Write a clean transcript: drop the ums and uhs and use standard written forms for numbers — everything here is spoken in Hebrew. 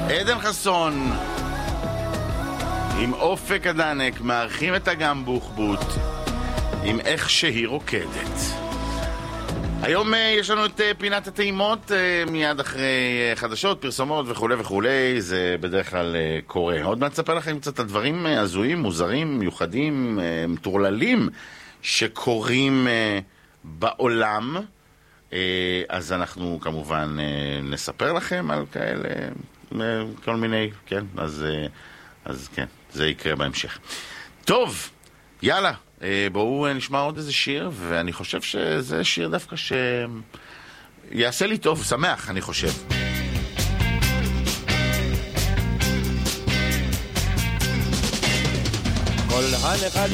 עדן חסון עם אופק הדנק מארחים את אגם בוחבוט עם איך שהיא רוקדת. היום יש לנו את פינת הטעימות, מיד אחרי חדשות, פרסומות וכו' וכו'. זה בדרך כלל קורה. עוד מעט נספר לכם קצת הדברים הזויים, מוזרים, מיוחדים, מטורללים שקורים בעולם. אז אנחנו כמובן נספר לכם על כאלה, כל מיני, כן, אז כן, זה יקרה בהמשך. טוב, יאללה, בואו נשמע עוד איזה שיר, ואני חושב שזה שיר דווקא שיעשה לי טוב, שמח, אני חושב. כל אחד